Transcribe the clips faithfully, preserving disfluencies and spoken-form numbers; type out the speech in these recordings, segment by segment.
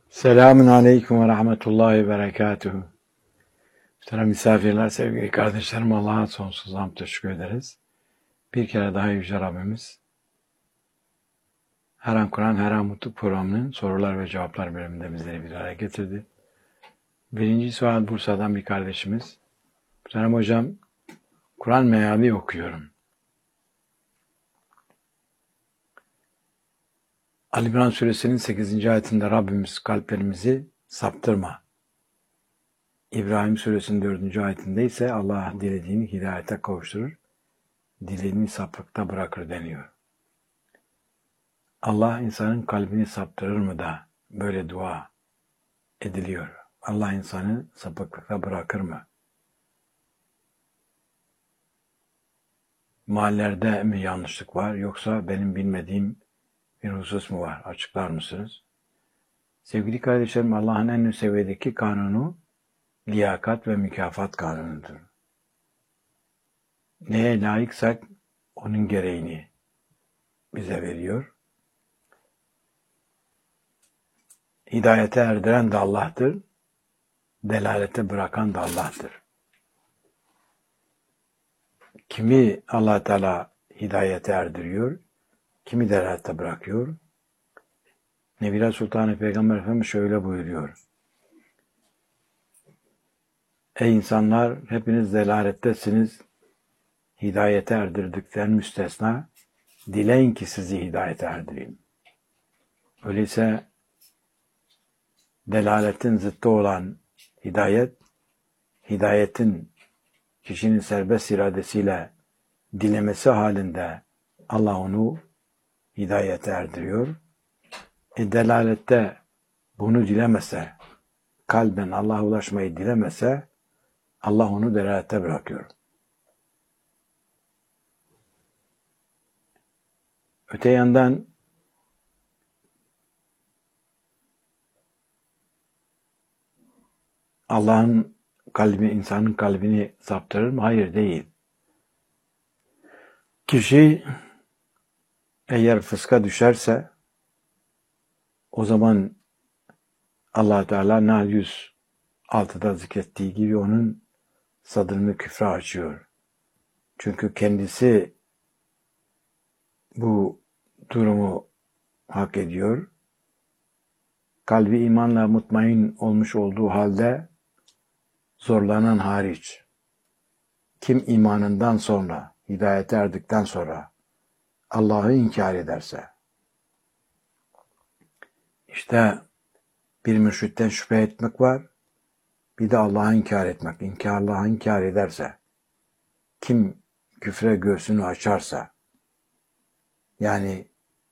Selamun Aleyküm ve Rahmetullahi ve Berekatuhu. Muhterem misafirler, sevgili kardeşlerim, Allah'a sonsuz hamd teşekkür ederiz. Bir kere daha Yüce Rabbimiz, Her An Kur'an, Her An Mutluluk programının sorular ve cevaplar bölümünde bizleri bir araya getirdi. Birinci sual Bursa'dan bir kardeşimiz. Muhterem hocam, Kur'an meali okuyorum. Ali İmran suresinin sekizinci ayetinde Rabbimiz kalplerimizi saptırma. İbrahim suresinin dördüncü ayetinde ise Allah dilediğini hidayete kavuşturur, dilediğini sapıkta bırakır deniyor. Allah insanın kalbini saptırır mı da böyle dua ediliyor? Allah insanı sapıklıkta bırakır mı? Mahallelerde mi yanlışlık var yoksa benim bilmediğim bir husus mu var? Açıklar mısınız? Sevgili kardeşlerim, Allah'ın en üst seviyedeki kanunu liyakat ve mükafat kanunudur. Neye layıksak onun gereğini bize veriyor. Hidayete erdiren de Allah'tır, delalete bırakan da Allah'tır. Kimi Allah Teala hidayete erdiriyor, kimi delalete bırakıyor. Nebiler Sultanı Peygamber Efendimiz şöyle buyuruyor. Ey insanlar, hepiniz delalettesiniz, hidayete erdirdikten müstesna, dileyin ki sizi hidayete erdireyim. Öyleyse delaletin zıttı olan hidayet, hidayetin kişinin serbest iradesiyle dilemesi halinde Allah onu hidayete erdiriyor. E delalette bunu dilemese, kalben Allah'a ulaşmayı dilemese, Allah onu delalette bırakıyor. Öte yandan Allah'ın kalbi, insanın kalbini saptırır mı? Hayır, değil. Kişi eğer fıska düşerse o zaman Allah Teala Nahl yüz altıda zikrettiği gibi onun sadrını küfre açıyor. Çünkü kendisi bu durumu hak ediyor. Kalbi imanla mutmain olmuş olduğu halde zorlanan hariç, kim imanından sonra, hidayete erdikten sonra Allah'ı inkar ederse, işte bir müşrikten şüphe etmek var, bir de Allah'ı inkar etmek. İnkar, Allah'ı inkar ederse, kim küfre göğsünü açarsa, yani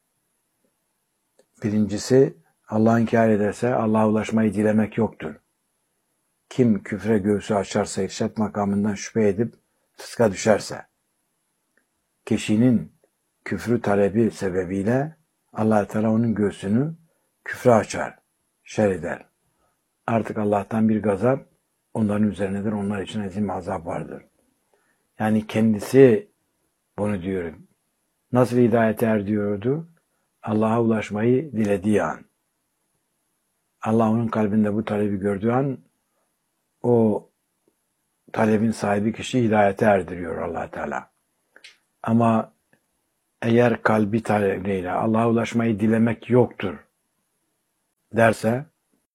birincisi Allah'ı inkar ederse Allah'a ulaşmayı dilemek yoktur. Kim küfre göğsü açarsa, irşad makamından şüphe edip fıska düşerse, kişinin küfrü talebi sebebiyle Allah Teala onun göğsünü küfre açar, şer eder. Artık Allah'tan bir gazap onların üzerinedir, onlar için azim azap vardır. Yani kendisi bunu diyor. Nasıl hidayete erdiyordu? Allah'a ulaşmayı dilediği an. Allah onun kalbinde bu talebi gördüğü an o talebin sahibi kişi hidayete erdiriyor Allah Teala. Ama eğer kalbi talebiyle Allah'a ulaşmayı dilemek yoktur derse,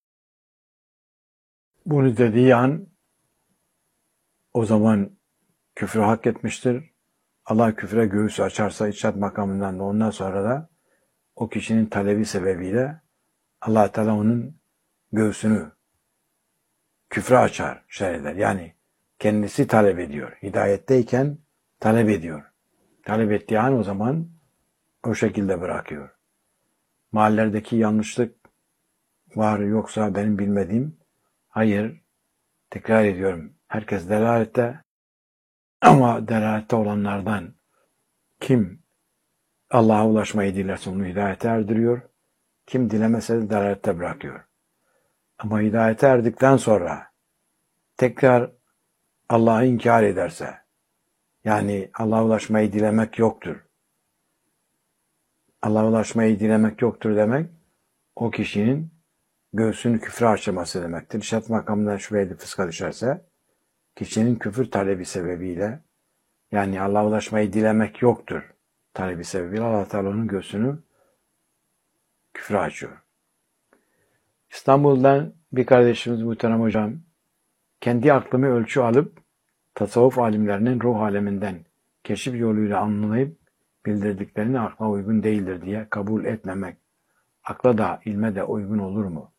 bunu dediği an o zaman küfrü hak etmiştir. Allah küfre göğüs açarsa irşad makamından da ondan sonra da o kişinin talebi sebebiyle Allah Teala onun göğsünü küfre açar, şer eder. Yani kendisi talep ediyor. Hidayetteyken talep ediyor. Talep ettiği an o zaman o şekilde bırakıyor. Mahallelerdeki yanlışlık var yoksa benim bilmediğim, hayır, tekrar ediyorum. Herkes delalette, ama delalette olanlardan kim Allah'a ulaşmayı dilerse onu hidayete erdiriyor. Kim dilemese de delalette bırakıyor. Ama hidayete erdikten sonra tekrar Allah'ı inkar ederse, yani Allah'a ulaşmayı dilemek yoktur. Allah'a ulaşmayı dilemek yoktur demek, o kişinin göğsünü küfre açılması demektir. İşaret makamından şüpheli fıska düşerse, kişinin küfür talebi sebebiyle, yani Allah'a ulaşmayı dilemek yoktur talebi sebebiyle Allah Teala onun göğsünü küfre açıyor. İstanbul'dan bir kardeşimiz muhterem hocam, kendi aklımı ölçü alıp tasavvuf alimlerinin ruh aleminden keşif yoluyla anlayıp bildirdiklerini akla uygun değildir diye kabul etmemek, akla da ilme de uygun olur mu?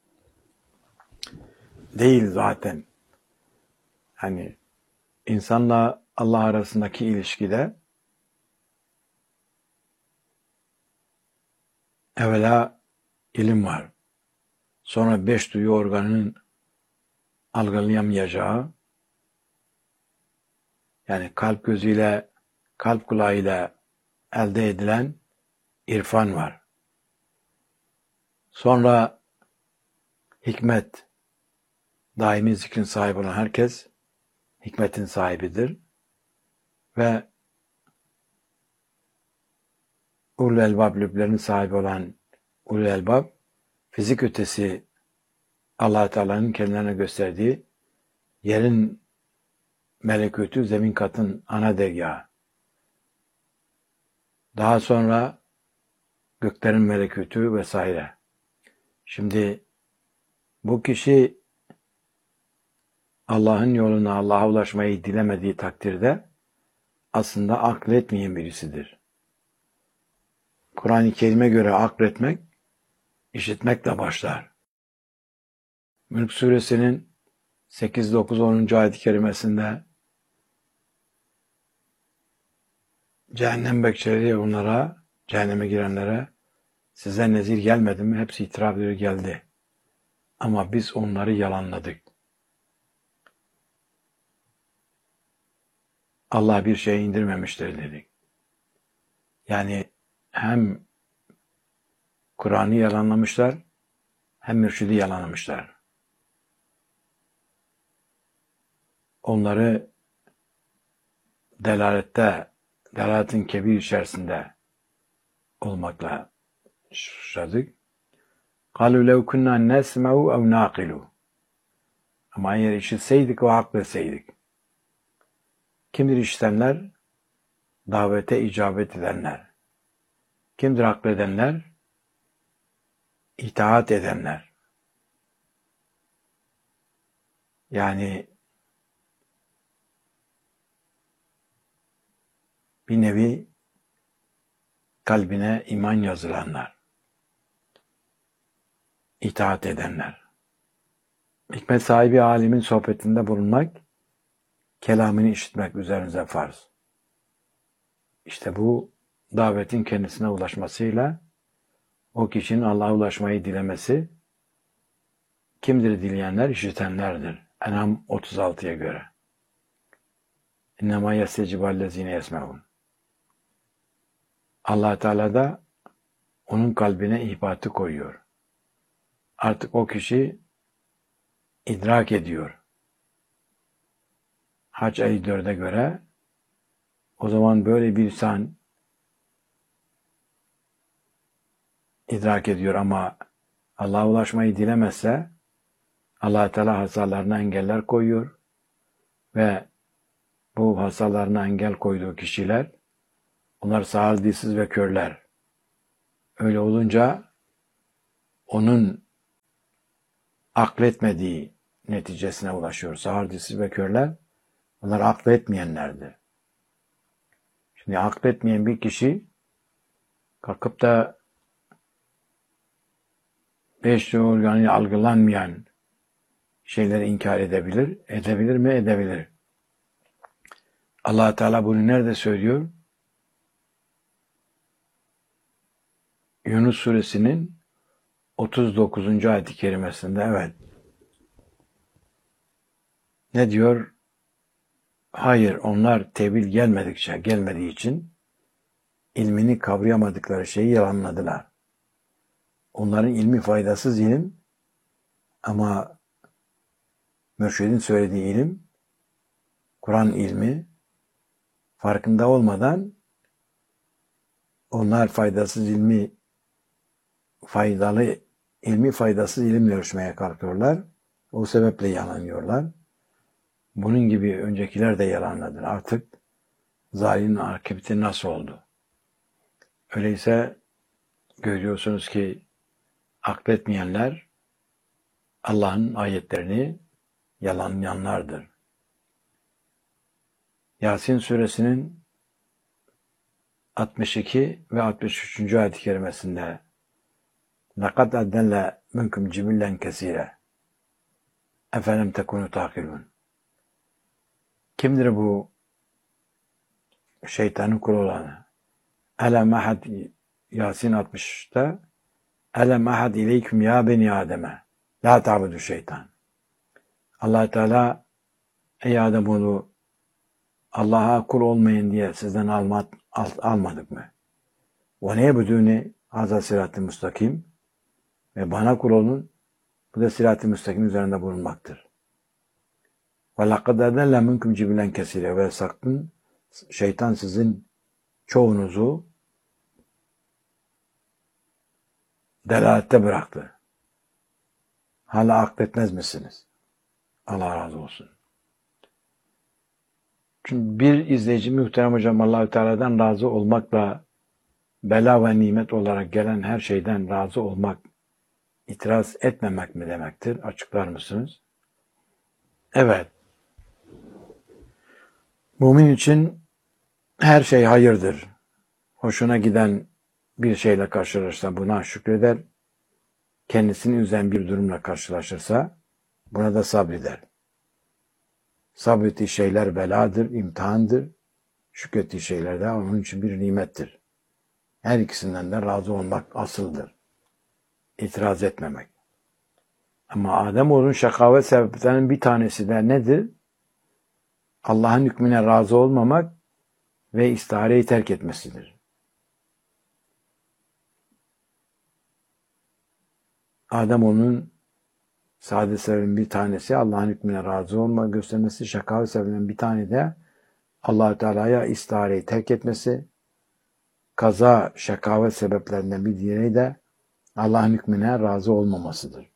Değil zaten. Hani insanla Allah arasındaki ilişkide evvela ilim var. Sonra beş duyu organının algılayamayacağı, yani kalp gözüyle, kalp kulağıyla elde edilen irfan var. Sonra hikmet, daimi zikrin sahibi olan herkes hikmetin sahibidir. Ve ulul elbab lüblerinin sahibi olan ulul elbab, fizik ötesi Allah Teala'nın kendilerine gösterdiği yerin melekûtü, zemin katın ana dergahı. Daha sonra göklerin melekûtü vesaire. Şimdi bu kişi Allah'ın yoluna, Allah'a ulaşmayı dilemediği takdirde aslında akletmeyen birisidir. Kur'an-ı Kerim'e göre akletmek, işitmekle başlar. Mülk Suresinin sekiz, dokuz, onuncu ayet-i kerimesinde cehennem bekçileri onlara, cehenneme girenlere size nezir gelmedi mi? Hepsi itiraf ediyor, geldi. Ama biz onları yalanladık. Allah bir şey indirmemiştir dedik. Yani hem Kur'an'ı yalanlamışlar, hem mürşidi yalanlamışlar. Onları delalette, delaletin kebir içerisinde olmakla suçladık. قَالُوا لَوْ كُنَّا نَسْمَعُ اَوْ نَاقِلُوا Ama eğer işitseydik ve akletseydik. Kimdir işitenler? Davete icabet edenler. Kimdir akledenler? İtaat edenler. Yani bir nevi kalbine iman yazılanlar. İtaat edenler. Hikmet sahibi alimin sohbetinde bulunmak, kelamını işitmek üzerinize farz. İşte bu davetin kendisine ulaşmasıyla o kişinin Allah'a ulaşmayı dilemesi, kimdir dileyenler? İşitenlerdir. En'am otuz altıya göre. İnnemâ yestecibâllezîne yesmeûn. Allah Teala da onun kalbine ihbatı koyuyor. Artık o kişi idrak ediyor. Hac elli dörde göre o zaman böyle bir insan idrak ediyor ama Allah'a ulaşmayı dilemezse Allah Teala hastalarına engeller koyuyor ve bu hastalarına engel koyduğu kişiler onlar sağır, dilsiz ve körler. Öyle olunca onun akletmediği neticesine ulaşıyor. Sağır, dilsiz ve körler onlar akletmeyenlerdir. Şimdi akletmeyen bir kişi kalkıp da beş duyu organıyla algılanmayan şeyleri inkar edebilir. Edebilir mi? Edebilir. Allah Teala bunu nerede söylüyor? Yunus Suresinin otuz dokuzuncu ayet-i kerimesinde, evet. Ne diyor? Hayır, onlar tevil gelmedikçe, gelmediği için ilmini kavrayamadıkları şeyi yalanladılar. Onların ilmi faydasız ilim ama mürşidin söylediği ilim, Kur'an ilmi, farkında olmadan onlar faydasız ilmi faydalı ilmi faydasız ilimle ölçmeye kalkıyorlar. O sebeple yalanıyorlar. Bunun gibi öncekiler de yalanladılar. Artık zalimin akıbeti nasıl oldu? Öyleyse görüyorsunuz ki akletmeyenler Allah'ın ayetlerini yalanlayanlardır. Yasin suresinin altmış iki ve altmış üçüncü ayet-i kerimesinde لَقَدْ اَدَّلَّ مِنْكُمْ جِبِلًّا كَثِيرًا اَفَلَمْ تَكُونُوا تَعْقِلُونَ. Kimdir bu şeytanın kulu olanı? Elem ahad Yasin altmışta Elem ahad ileyküm ya beni Adem'e la ta'budu şeytan. Allah Teala ey Ademoğlu Allah'a kul olmayın diye sizden alma, al, almadık mı? Ve ne budûni hazâ sirat-ı müstakim ve bana kul olun, bu da sirat-ı müstakim üzerinde bulunmaktır. Ve laqad adalla minkum cibilen kesire ve sakın şeytan sizin çoğunuzu delalette bıraktı. Hala akletmez misiniz? Allah razı olsun. Çünkü bir izleyici muhterem hocam Allah-u Teala'dan razı olmakla bela ve nimet olarak gelen her şeyden razı olmak, itiraz etmemek mi demektir? Açıklar mısınız? Evet. Mümin için her şey hayırdır. Hoşuna giden bir şeyle karşılaşırsa buna şükreder. Kendisini üzen bir durumla karşılaşırsa buna da sabreder. Sabrettiği şeyler beladır, imtihandır. Şükrettiği şeyler de onun için bir nimettir. Her ikisinden de razı olmak asıldır. İtiraz etmemek. Ama Ademoğlu'nun şakavet sebeplerinin bir tanesi de nedir? Allah'ın hükmüne razı olmamak ve istihareyi terk etmesidir. Ademoğlu'nun saadet sebebinin bir tanesi Allah'ın hükmüne razı olma göstermesi, şakavet sebebinin bir tane de Allah-u Teala'ya istihareyi terk etmesi, kaza şakavet sebeplerinden bir diğeri de Allah'ın hükmüne razı olmamasıdır.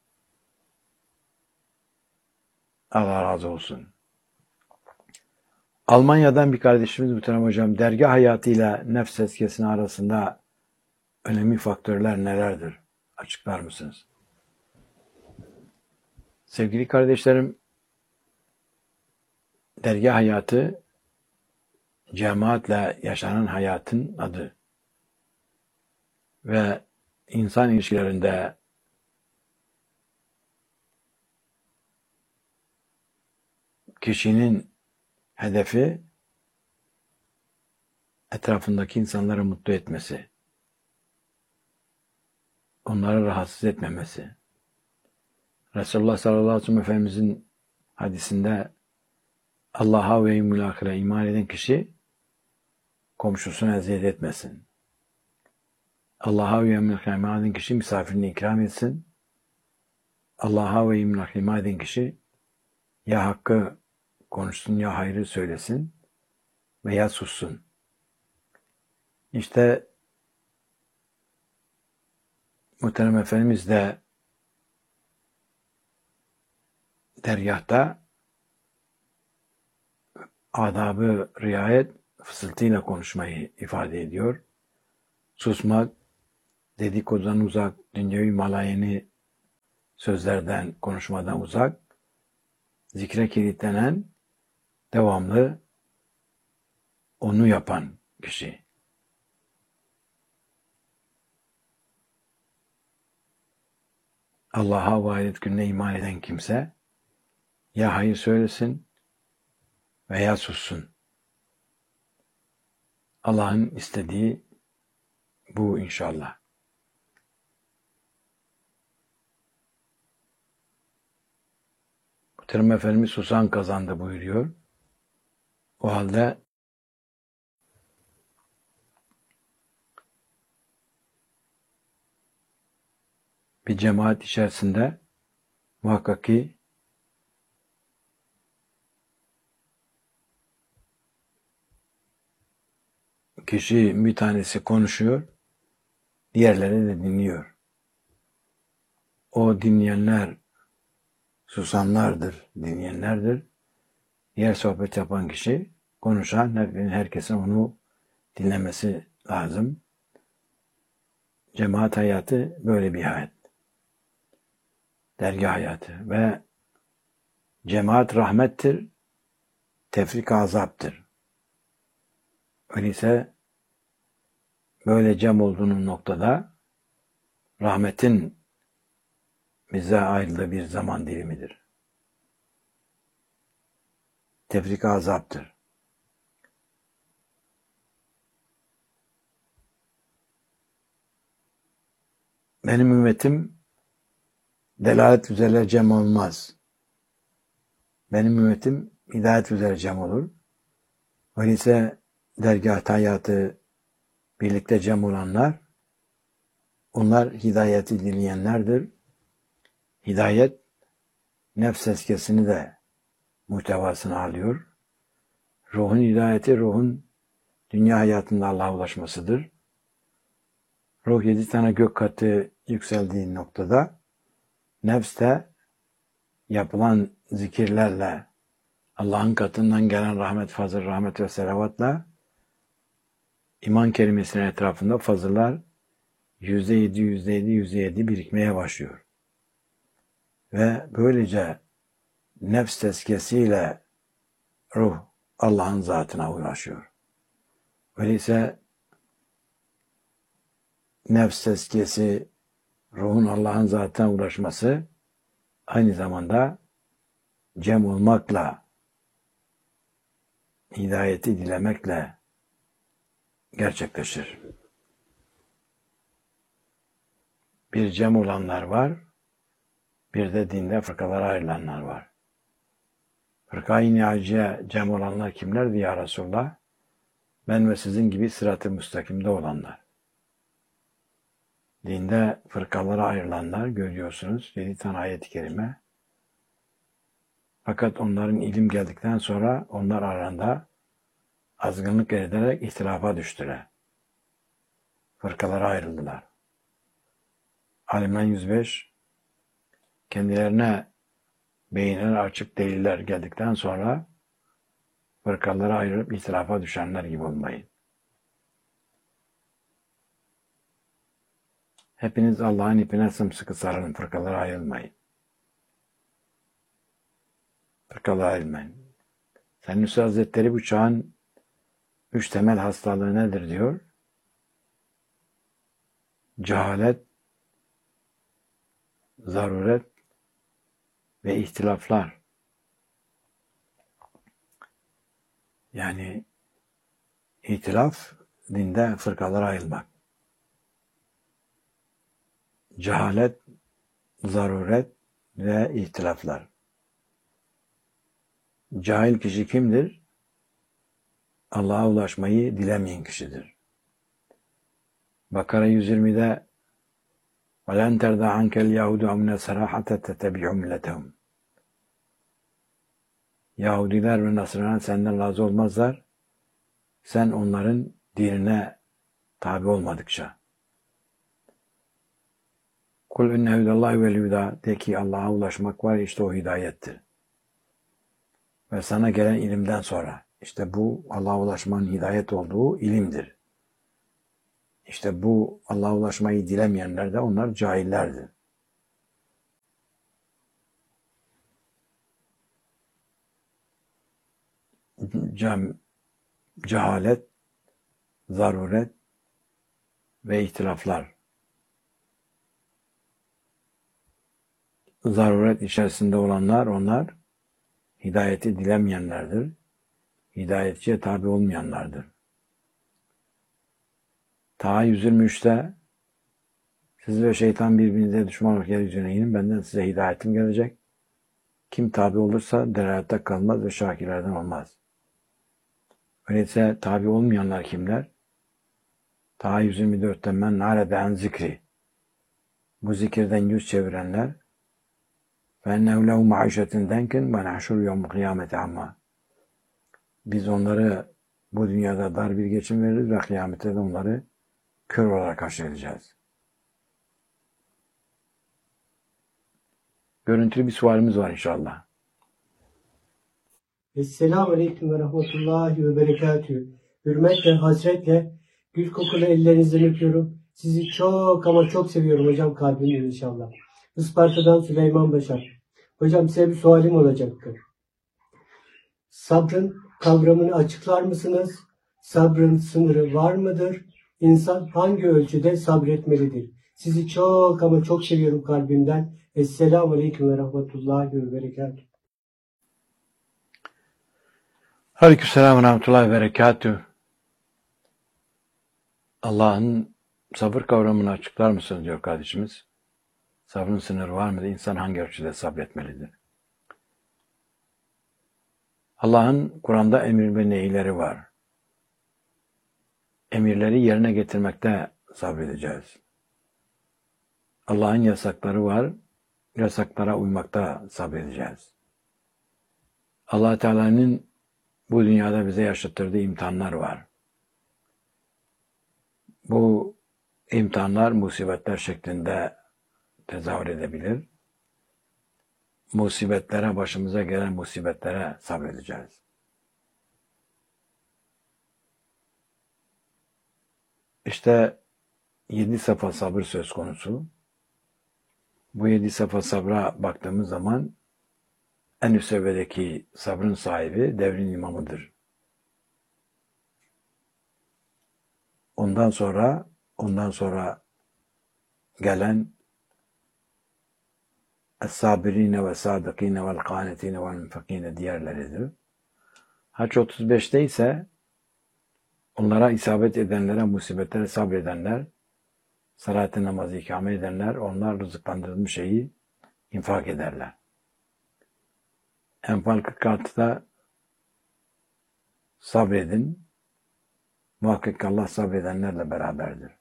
Allah razı olsun. Almanya'dan bir kardeşimiz muhterem hocam, dergah hayatıyla nefs tezkiyesinin arasında önemli faktörler nelerdir? Açıklar mısınız? Sevgili kardeşlerim, dergah hayatı cemaatle yaşanan hayatın adı. Ve insan ilişkilerinde kişinin hedefi etrafındaki insanları mutlu etmesi, onları rahatsız etmemesi. Resulullah sallallahu aleyhi ve sellem Efendimizin hadisinde Allah'a ve yevmil ahire iman eden kişi komşusuna eziyet etmesin. Allah'a ve yevmil ahire iman eden kişi misafirini ikram etsin. Allah'a ve yevmil ahire iman eden kişi ya hakkı konuşsun ya hayrı söylesin veya sussun. İşte muhterem Efendimiz de dergâhta adabı riayet, fısıltıyla konuşmayı ifade ediyor. Susmak, dedikodudan uzak, dünyevi malayeni sözlerden, konuşmadan uzak, zikre kilitlenen, devamlı onu yapan kişi. Allah'a ve ahiret gününe iman eden kimse ya hayır söylesin veya sussun. Allah'ın istediği bu inşallah. Muhterem Efendimiz susan kazandı buyuruyor. O halde bir cemaat içerisinde muhakkak ki kişi bir tanesi konuşuyor, diğerleri de dinliyor. o dinleyenler susanlardır, dinleyenlerdir. Diğer sohbet yapan kişi, konuşan, herkesin onu dinlemesi lazım. Cemaat hayatı böyle bir hayat. Dergâh hayatı ve cemaat rahmettir, tefrik azaptır. Öyleyse böyle cem olduğunun noktada rahmetin bize ayrıldığı bir zaman dilimidir. Tefrik azaptır. Benim ümmetim delalet üzere cem olmaz. Benim ümmetim hidayet üzere cem olur. Öyleyse dergâh hayatı birlikte cem olanlar, onlar hidayeti dileyenlerdir. Hidayet, nefs eskesini de muhtevasını alıyor. Ruhun hidayeti, ruhun dünya hayatında Allah'a ulaşmasıdır. Ruh yedi tane gök katı yükseldiği noktada, nefs de yapılan zikirlerle, Allah'ın katından gelen rahmet, fazıl, rahmet ve selavatla, iman kelimesinin etrafında fazıllar yüzde yedi, yüzde yedi, yüzde yedi birikmeye başlıyor. Ve böylece nefs tezkiyesiyle ruh Allah'ın zatına ulaşıyor. Öyleyse nefs tezkiyesi, ruhun Allah'ın zatına ulaşması aynı zamanda cem olmakla, hidayeti dilemekle gerçekleşir. Bir cem olanlar var, bir de dinde fırkalara ayrılanlar var. Fırka-i Nihaciye cem olanlar kimlerdi ya Resulullah? Ben ve sizin gibi sırat-ı müstakimde olanlar. Dinde fırkalara ayrılanlar görüyorsunuz. Yedi tane ayet-i kerime. Fakat onların ilim geldikten sonra onlar arasında azgınlık ederek ihtilafa düştüler. Fırkalara ayrıldılar. Ali yüz beş kendilerine beyinler açık deliller geldikten sonra fırkalara ayrılıp ihtilafa düşenler gibi olmayın. Hepiniz Allah'ın ipine sımsıkı sarılın, fırkalara ayrılmayın. Fırkalara ayrılmayın. Senüsi Hazretleri bu çağın üç temel hastalığı nedir diyor? Cehalet, zaruret ve ihtilaflar. Yani ihtilaf, dinde fırkalara ayrılmak. Cehalet, zaruret ve ihtilaflar. Cahil kişi kimdir? Allah'a ulaşmayı dilemeyen kişidir. Bakara yüz yirmide وَلَنْ تَرْضَ عَنْكَ الْيَهُودُ اَمْنَ سَرَاحَةَ تَتَّبِعُ مِلَّتَهُمْ Yahudiler ve Nasrani senden razı olmazlar. Sen onların dinine tabi olmadıkça. Kul inne hudallahi vel huda, de ki Allah'a ulaşmak var, işte o hidayettir. Ve sana gelen ilimden sonra, işte bu Allah'a ulaşmanın hidayet olduğu ilimdir. İşte bu Allah'a ulaşmayı dilemeyenler de onlar cahillerdir. Cem, cehalet, zaruret ve ihtilaflar. Zaruret içerisinde olanlar, onlar hidayeti dilemeyenlerdir. Hidayetçiye tabi olmayanlardır. Ta yüz yirmi üçte siz ve şeytan birbirinize düşman olarak yeryüzüne inin, benden size hidayetim gelecek. Kim tabi olursa derayette kalmaz ve şakirlerden olmaz. Öyleyse tabi olmayanlar kimler? Ta yüz yirmi dörtte men nârede en zikri. Bu zikirden yüz çevirenler فَاَنَّهُ لَهُ مَعِشَةٍ دَنْكٍ وَنَحْشُرُ يَوْمُ قِيَامَةِ عَمَّا Biz onları bu dünyada dar bir geçim veririz ve kıyamette de onları kör olarak karşılayacağız. görüntülü bir sualimiz var inşallah. Esselamu Aleyküm ve Rahmetullahi ve Berekatühü. Hürmetle, hasretle, gül kokulu ellerinizden öpüyorum. Sizi çok ama çok seviyorum hocam, kalbimden inşallah. Isparta'dan Süleyman Başar. Hocam size bir sualim olacaktı. Sabrın kavramını açıklar mısınız? Sabrın sınırı var mıdır? İnsan hangi ölçüde sabretmelidir? Sizi çok ama çok seviyorum kalbimden. Esselamu Aleyküm ve Rahmetullahi ve Berekatühü. Aleykümselam ve rahmetullahi ve berekatühü. Allah'ın sabır kavramını açıklar mısınız diyor kardeşimiz. Sabrın sınırı var mıdır? İnsan hangi ölçüde sabretmelidir? Allah'ın Kur'an'da emir ve nehirleri var. Emirleri yerine getirmekte sabredeceğiz. Allah'ın yasakları var. Yasaklara uymakta sabredeceğiz. Allah Teala'nın bu dünyada bize yaşattırdığı imtihanlar var. Bu imtihanlar musibetler şeklinde tezahür edebilir. Musibetlere, başımıza gelen musibetlere sabredeceğiz. İşte yedi safa sabır söz konusu. Bu yedi safa sabra baktığımız zaman en üst seviyedeki sabrın sahibi devrin imamıdır. Ondan sonra ondan sonra gelen Es-sabirine ve sadıkine vel kanetine vel münfekine diğerleridir. Haç otuz beşte ise onlara isabet edenlere, musibetlere sabredenler, salat-ı namazı ikame edenler, onlar rızıklandırılmış şeyi infak ederler. Enfal kırk altıda sabredin, muhakkak Allah sabredenlerle beraberdir.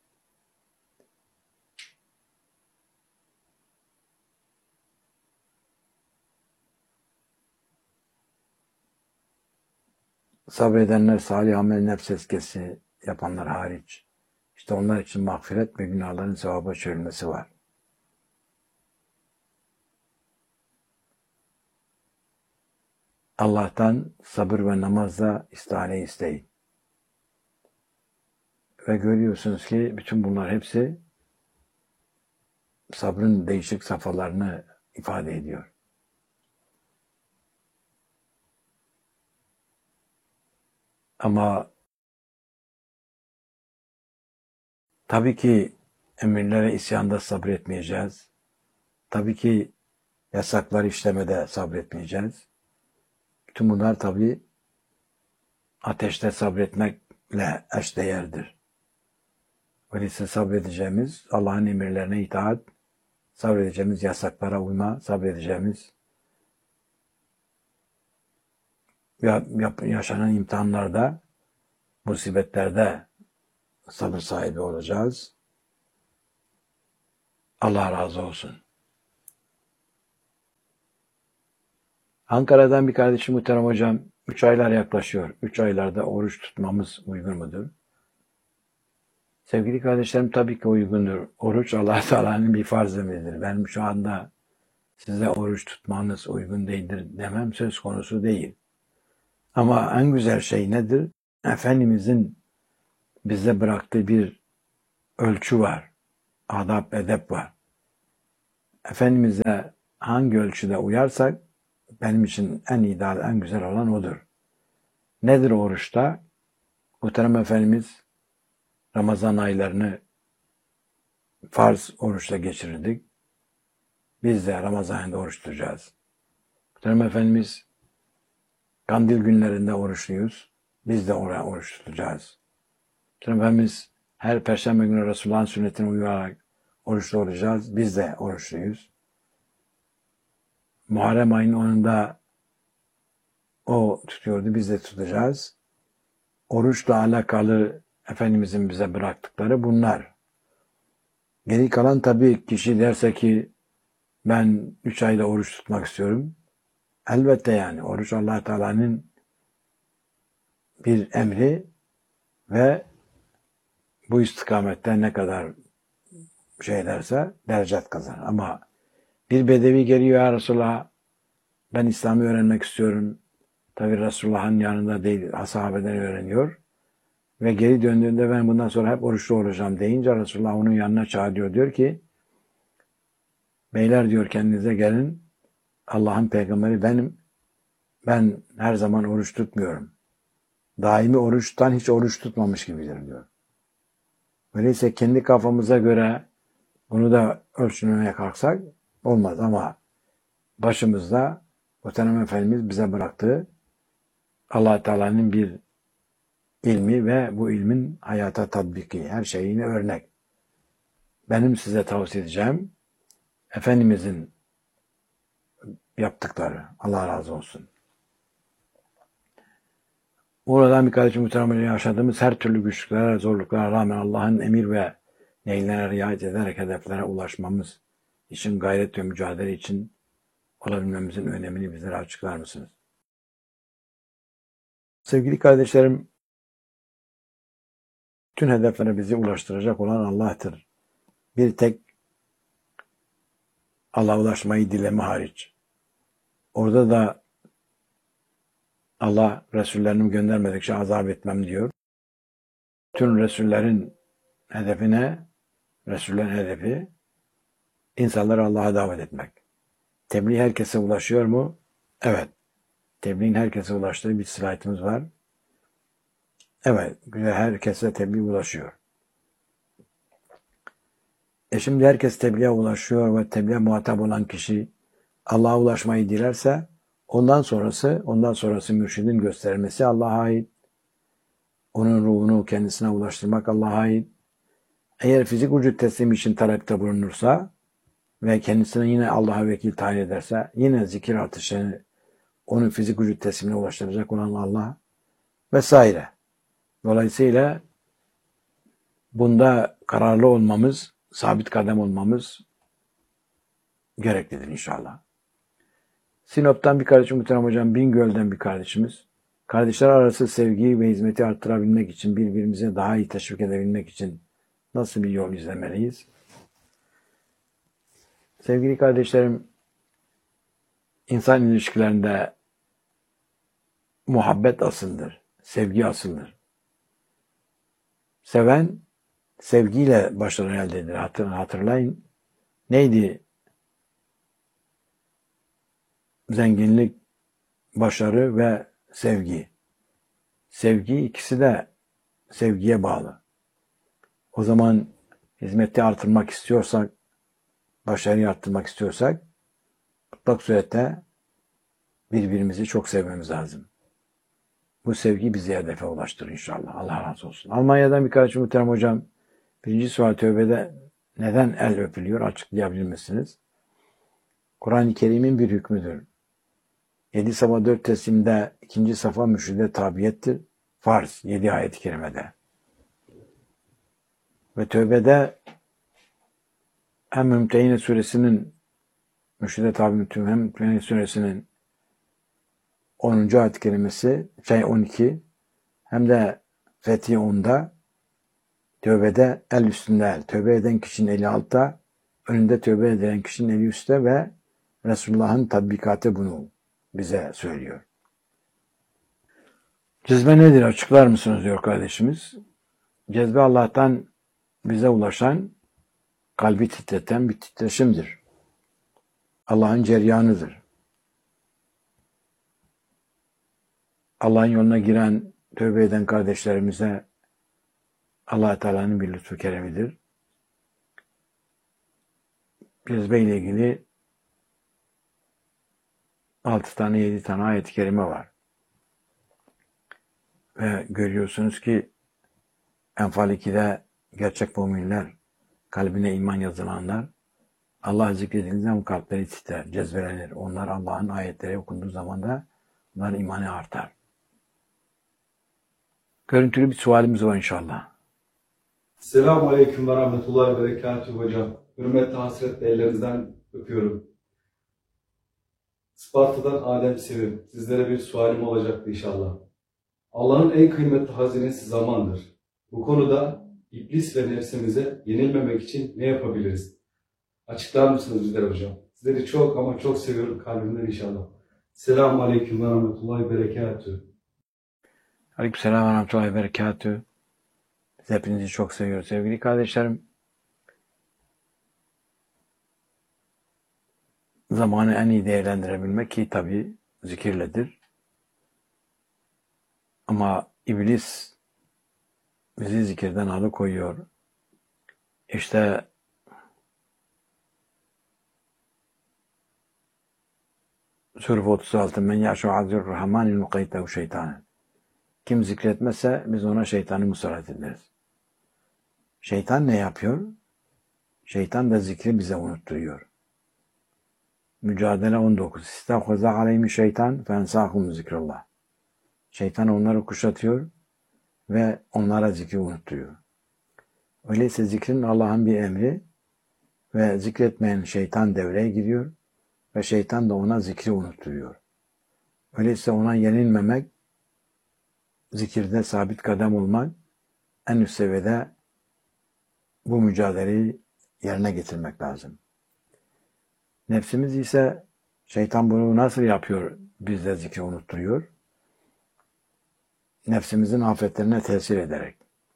Sabredenler salih amel nefs eskesi yapanlar hariç. İşte onlar için mağfiret ve günahların sevaba çevrilmesi var. Allah'tan sabır ve namazla istihane isteyin. Ve görüyorsunuz ki bütün bunlar hepsi sabrın değişik safhalarını ifade ediyor. Ama tabii ki emirlere isyanda sabretmeyeceğiz. Tabii ki yasaklar işlemede sabretmeyeceğiz. Bütün bunlar tabii ateşte sabretmekle eşdeğerdir. Öyleyse sabredeceğimiz Allah'ın emirlerine itaat, sabredeceğimiz yasaklara uyma, sabredeceğimiz yaşanan imtihanlarda, musibetlerde sabır sahibi olacağız. Allah razı olsun. Ankara'dan bir kardeşim muhterem hocam, üç aylar yaklaşıyor. Üç aylarda oruç tutmamız uygun mudur? Sevgili kardeşlerim, tabii ki uygundur. Oruç Allah Teala'nın bir farz emridir. Benim şu anda size oruç tutmanız uygun değildir demem söz konusu değil. Ama en güzel şey nedir? Efendimizin bize bıraktığı bir ölçü var. Adab, edep var. Efendimiz'e hangi ölçüde uyarsak benim için en ideal, en güzel olan odur. Nedir oruçta? Muhterem Efendimiz Ramazan aylarını farz oruçla geçirirdik. Biz de Ramazan ayında oruç tutacağız. Muhterem Efendimiz kandil günlerinde oruçluyuz. Biz de oraya oruç tutacağız. Muhterem Efendimiz her perşembe günü Resulullah'ın sünnetine uyarak oruçlu olacağız. Biz de oruçluyuz. Muharrem ayının onunda o tutuyordu. Biz de tutacağız. Oruçla alakalı Efendimizin bize bıraktıkları bunlar. Geri kalan tabii kişi derse ki ben üç ayda oruç tutmak istiyorum. Elbette yani oruç Allah Teala'nın bir emri ve bu istikamette ne kadar şey ederse derecet kazanır. Ama Bir bedevi geliyor, ya Resulullah, ben İslam'ı öğrenmek istiyorum. Tabi Resulullah'ın yanında değil, sahabeden öğreniyor. Ve geri döndüğünde ben bundan sonra hep oruçlu olacağım deyince Resulullah onun yanına çağırıyor. Diyor ki, beyler diyor, kendinize gelin. Allah'ın peygamberi benim. Ben her zaman oruç tutmuyorum. Daimi oruç tutan hiç oruç tutmamış gibidir diyor. Öyleyse kendi kafamıza göre bunu da ölçmeye kalksak olmaz ama başımızda Muhterem Efendimiz bize bıraktığı Allah Teala'nın bir ilmi ve bu ilmin hayata tatbiki, her şeyine örnek. Benim size tavsiye edeceğim Efendimizin yaptıkları. Allah razı olsun. Oradan bir kardeşim muhtemelen yaşadığımız her türlü güçlüklere, zorluklara rağmen Allah'ın emir ve nehirlerine riayet ederek hedeflere ulaşmamız için gayret ve mücadele için olabilmemizin önemini bizlere açıklar mısınız? Sevgili kardeşlerim, bütün hedeflere bizi ulaştıracak olan Allah'tır. Bir tek Allah'a ulaşmayı dileme hariç. Orada da Allah Resullerini göndermedikçe azap etmem diyor. Bütün Resullerin hedefine, Resullerin hedefi insanları Allah'a davet etmek. Tebliğ herkese ulaşıyor mu? Evet. Tebliğin herkese ulaştığı bir slaytımız var. Evet, herkese tebliğ ulaşıyor. E şimdi herkes tebliğe ulaşıyor ve tebliğe muhatap olan kişi Allah'a ulaşmayı dilerse ondan sonrası, ondan sonrası mürşidin göstermesi Allah'a ait. Onun ruhunu kendisine ulaştırmak Allah'a ait. Eğer fizik vücut teslim için talepte bulunursa ve kendisine yine Allah'a vekil tayin ederse yine zikir artışını onun fizik vücut teslimine ulaştıracak olan Allah vesaire. Dolayısıyla bunda kararlı olmamız, sabit kadem olmamız gereklidir inşallah. Sinop'tan bir kardeşim, Muhterem Hocam, Bingöl'den bir kardeşimiz. Kardeşler arası sevgiyi ve hizmeti arttırabilmek için, birbirimize daha iyi teşvik edebilmek için nasıl bir yol izlemeliyiz? Sevgili kardeşlerim, insan ilişkilerinde muhabbet asıldır, sevgi asıldır. Seven, sevgiyle başarı elde eder. Hatırlayın, neydi? Zenginlik, başarı ve sevgi. Sevgi, ikisi de sevgiye bağlı. O zaman hizmeti artırmak istiyorsak, başarıyı arttırmak istiyorsak mutlak surette birbirimizi çok sevmemiz lazım. Bu sevgi bizi hedefe ulaştırır inşallah. Allah razı olsun. Almanya'dan bir kardeşim, Muhterem Hocam, birinci sual tövbede neden el öpülüyor açıklayabilir misiniz? Kur'an-ı Kerim'in bir hükmüdür. Yedi safa dört teslimde ikinci safa mürşide tabiyettir. Farz. Yedi ayet-i kerimede. Ve tövbede hem Mümtehine suresinin mürşide tabi hem Mümtehine suresinin onuncu ayet-i kerimesi şey on iki hem de Fethi onda tövbede el üstünde el. Tövbe eden kişinin eli altta, önünde tövbe eden kişinin eli üstte ve Resulullah'ın tatbikatı bunu bize söylüyor. Cezbe nedir? Açıklar mısınız diyor kardeşimiz. Cezbe Allah'tan bize ulaşan, kalbi titreten bir titreşimdir. Allah'ın ceryanıdır. Allah'ın yoluna giren, tövbe eden kardeşlerimize Allah Teala'nın bir lütfu keremidir. Cezbe ile ilgili altı tane, yedi tane ayet-i kerime var. Ve görüyorsunuz ki Enfal iki'de gerçek müminler, kalbine iman yazılanlar, Allah zikredildiği zaman kalpleri titrer, cezbelenir. Onlar Allah'ın ayetleri okunduğu zaman da onların imanı artar. Görüntülü bir sualimiz var inşallah. Selamun Aleyküm ve Rahmetullahi ve Berekatuhu hocam. Hürmetle hasretle ellerinizden öpüyorum. Sparta'dan Adem Sevim. Sizlere bir sualim olacaktı inşallah. Allah'ın en kıymetli hazinesi zamandır. Bu konuda iblis ve nefsimize yenilmemek için ne yapabiliriz? Açıklar mısınız bizlere hocam? Sizleri çok ama çok seviyorum kalbimden inşallah. Selamun Aleyküm ve Rahmetullahi Berekatühü. Aleykümselam ve rahmetullahi ve berekatühü. Biz hepinizi çok seviyoruz sevgili kardeşlerim. Zamanı en iyi değerlendirebilmek ki tabii zikirledir. Ama iblis bizi zikirden alıkoyuyor. İşte Surah otuz altı Men ya'şu azir rahmanil mukaytehu şeytanen. Kim zikretmezse biz ona şeytanı musallat ederiz. Şeytan ne yapıyor? Şeytan da zikri bize unutturuyor. Mücadele on dokuz. İstahvaza aleyhim şeytan fensahum zikrullah. Şeytan onları kuşatıyor ve onlara zikri unutturuyor. Öyleyse zikrin Allah'ın bir emri ve zikretmeyen şeytan devreye giriyor ve şeytan da ona zikri unutturuyor. Öyleyse ona yenilmemek, zikirde sabit kadem olmak, en üst seviyede bu mücadeleyi yerine getirmek lazım. Nefsimiz ise şeytan bunu nasıl yapıyor? Bizde zikri unutturuyor. Nefsimizin afetlerine tesir ederek.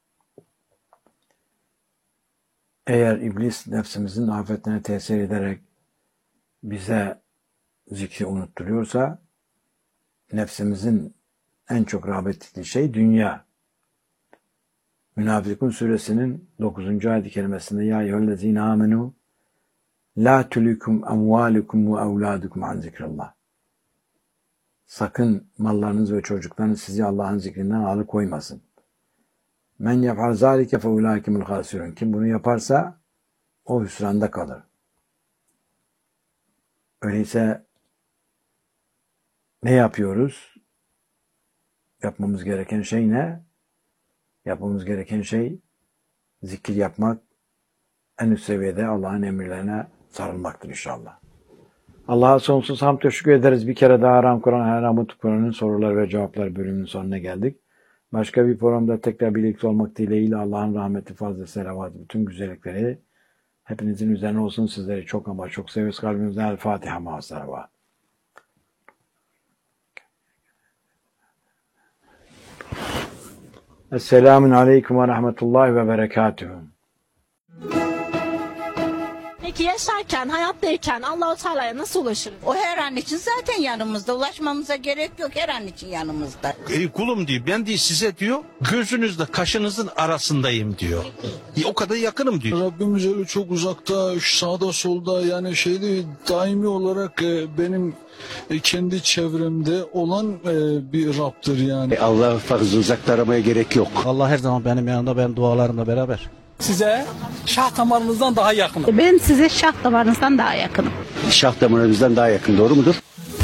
Eğer iblis nefsimizin afetlerine tesir ederek bize zikri unutturuyorsa, nefsimizin en çok rağbet ettiği şey dünya. Münafıkun suresinin dokuzuncu ayet-i kerimesinde ya eyyühellezine amenu la tulikum amvalukum ve evladukum an zikrullah. Sakın mallarınız ve çocuklarınız sizi Allah'ın zikrinden alıkoymasın. Men yef'al zalike fe ulaikemul hasirun. Kim bunu yaparsa o hüsranda kalır. Öyleyse ne yapıyoruz? Yapmamız gereken şey ne? Yapmamız gereken şey zikir yapmak, en üst seviyede Allah'ın emirlerine sarılmaktır inşallah. Allah'a sonsuz hamd teşekkür ederiz. Bir kere daha Aram Kur'an, Haram Kur'an'ın sorular ve cevaplar bölümünün sonuna geldik. Başka bir programda tekrar birlikte olmak dileğiyle Allah'ın rahmeti, fazla selavatı, bütün güzellikleri hepinizin üzerine olsun. Sizleri çok ama çok seviyoruz. Kalbimizden El Fatiha ma'as-salavat. Esselamun Aleyküm ve Rahmetullahi ve Berekatühü. Peki yaşarken, hayattayken Allah-u Teala'ya nasıl ulaşırız? O her an için zaten yanımızda. Ulaşmamıza gerek yok, her an için yanımızda. Ey kulum diyor, ben diyor size diyor gözünüzle kaşınızın arasındayım diyor. E, o kadar yakınım diyor. Rabbimiz öyle çok uzakta, sağda solda, yani şeyde daimi olarak e, benim e, kendi çevremde olan e, bir Rab'dır yani. Allah'ı fazla uzakta aramaya gerek yok. Allah her zaman benim yanımda, ben dualarımla beraber. Size şah damarınızdan daha yakınım. Ben size şah damarınızdan daha yakınım. Şah damarınızdan daha yakın, doğru mudur?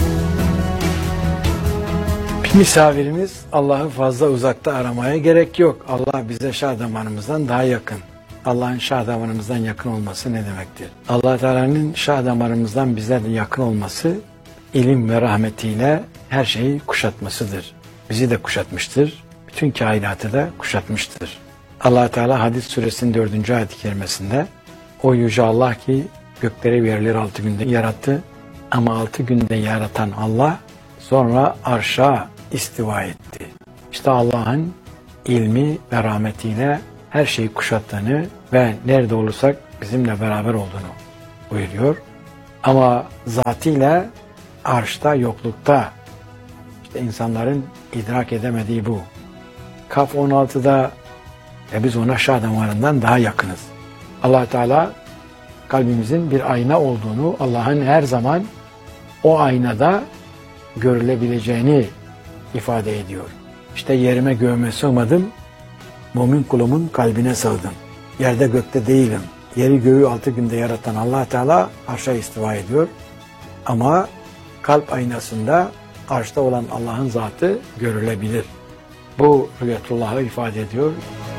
Misafirimiz Allah'ı fazla uzakta aramaya gerek yok. Allah bize şah damarımızdan daha yakın. Allah'ın şah damarımızdan yakın olması ne demektir? Allah Teala'nın şah damarımızdan bize de yakın olması, ilim ve rahmetiyle her şeyi kuşatmasıdır. Bizi de kuşatmıştır. Bütün kainatı da kuşatmıştır. Allah Teala Hadis suresinin dördüncü ayet-i kerimesinde o yüce Allah ki gökleri ve yerleri altı günde yarattı ama altı günde yaratan Allah sonra arşa istiva etti. İşte Allah'ın ilmi ve rahmetiyle her şeyi kuşattığını ve nerede olursak bizimle beraber olduğunu buyuruyor. Ama zatıyla arşta, yoklukta, işte insanların idrak edemediği bu. Kaf on altıda ve biz ona şah damarından daha yakınız. Allah Teala kalbimizin bir ayna olduğunu, Allah'ın her zaman o aynada görülebileceğini ifade ediyor. İşte yerime göğüme sığmadım, mümin kulumun kalbine sığdım. Yerde gökte değilim. Yeri göğü altı günde yaratan Allah Teala arşa istiva ediyor. Ama kalp aynasında arşta olan Allah'ın zatı görülebilir. Bu rüyetullah'ı ifade ediyor.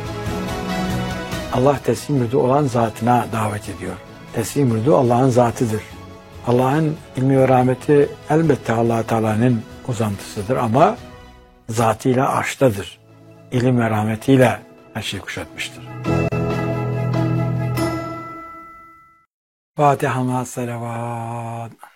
Allah teslim rüdu olan zatına davet ediyor. Teslim rüdu Allah'ın zatıdır. Allah'ın ilmi ve rahmeti elbette Allah Teala'nın uzantısıdır ama zatıyla arştadır. İlim ve rahmetiyle her şeyi kuşatmıştır. Fatiha ma salavat.